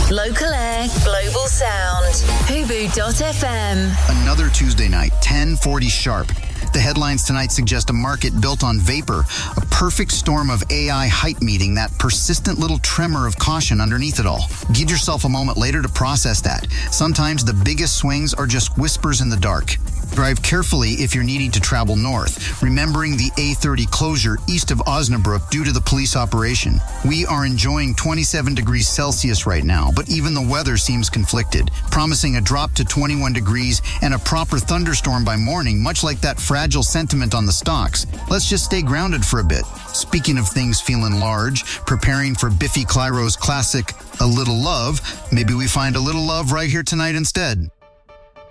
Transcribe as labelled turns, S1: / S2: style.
S1: Local air, global sound. Hubu.fm.
S2: Another Tuesday night, 10:40 sharp. The headlines tonight suggest a market built on vapor, a perfect storm of AI hype meeting that persistent little tremor of caution underneath it all. Give yourself a moment later to process that. Sometimes the biggest swings are just whispers in the dark. Drive carefully if you're needing to travel north, remembering the A30 closure east of Osnabrück due to the police operation. We are enjoying 27 degrees Celsius right now, but even the weather seems conflicted, promising a drop to 21 degrees and a proper thunderstorm by morning, much like that fragile sentiment on the stocks. Let's just stay grounded for a bit. Speaking of things feeling large, preparing for Biffy Clyro's classic, A Little Love, maybe we find a little love right here tonight instead.